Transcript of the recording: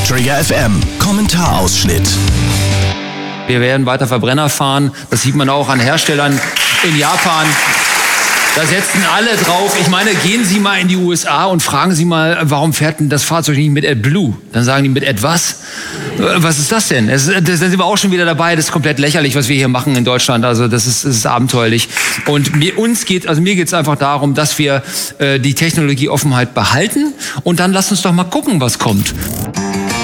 Trigger FM Kommentarausschnitt. Wir werden weiter Verbrenner fahren. Das sieht man auch an Herstellern in Japan. Da setzen alle drauf. Ich meine, gehen Sie mal in die USA und fragen Sie mal, warum fährt denn das Fahrzeug nicht mit AdBlue? Dann sagen die, mit etwas? Was ist das denn? Da sind wir auch schon wieder dabei. Das ist komplett lächerlich, was wir hier machen in Deutschland. Also das ist abenteuerlich. Und mir geht's einfach darum, dass wir die Technologieoffenheit behalten. Und dann lasst uns doch mal gucken, was kommt.